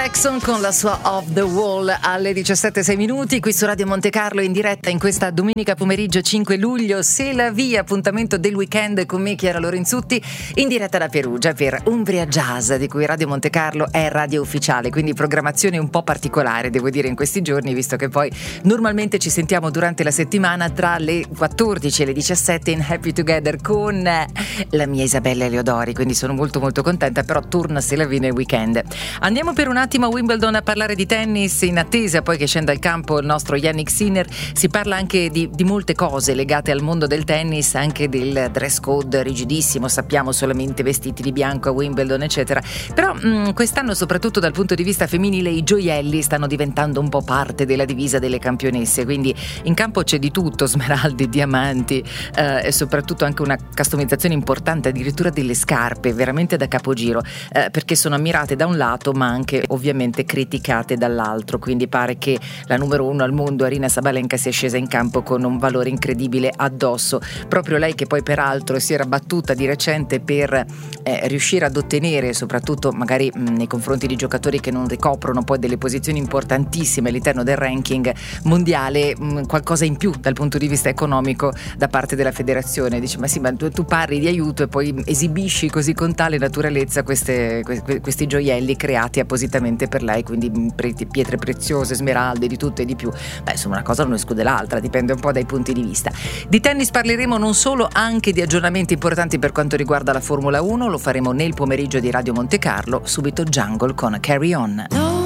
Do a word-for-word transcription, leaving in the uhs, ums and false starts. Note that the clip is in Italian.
Jackson con la sua Off the Wall alle diciassette e sei minuti qui su Radio Monte Carlo in diretta in questa domenica pomeriggio cinque luglio. Se la via, appuntamento del weekend con me Chiara Lorenzutti in diretta da Perugia per Umbria Jazz, di cui Radio Monte Carlo è radio ufficiale, quindi programmazione un po' particolare devo dire in questi giorni, visto che poi normalmente ci sentiamo durante la settimana tra le quattordici e le diciassette in Happy Together con la mia Isabella Eleodori, quindi sono molto molto contenta, però torna Se la via nel weekend. Andiamo per un attimo a Wimbledon a parlare di tennis, in attesa poi che scenda al campo il nostro Jannik Sinner. Si parla anche di, di molte cose legate al mondo del tennis, anche del dress code rigidissimo, sappiamo, solamente vestiti di bianco a Wimbledon eccetera, però mh, quest'anno soprattutto dal punto di vista femminile i gioielli stanno diventando un po' parte della divisa delle campionesse, quindi in campo c'è di tutto, smeraldi, diamanti eh, e soprattutto anche una customizzazione importante, addirittura delle scarpe veramente da capogiro, eh, perché sono ammirate da un lato ma anche ovviamente criticate dall'altro, quindi pare che la numero uno al mondo Aryna Sabalenka sia scesa in campo con un valore incredibile addosso, proprio lei che poi peraltro si era battuta di recente per eh, riuscire ad ottenere, soprattutto magari mh, nei confronti di giocatori che non ricoprono poi delle posizioni importantissime all'interno del ranking mondiale, mh, qualcosa in più dal punto di vista economico da parte della federazione. Dice ma sì, ma tu, tu parli di aiuto e poi esibisci così con tale naturalezza queste, que, questi gioielli creati appositamente per lei, quindi pietre preziose, smeraldi, di tutto e di più. Beh, insomma, una cosa non esclude l'altra, dipende un po' dai punti di vista. Di tennis parleremo non solo, anche di aggiornamenti importanti per quanto riguarda la Formula uno, lo faremo nel pomeriggio di Radio Monte Carlo, subito Jungle con Carry On.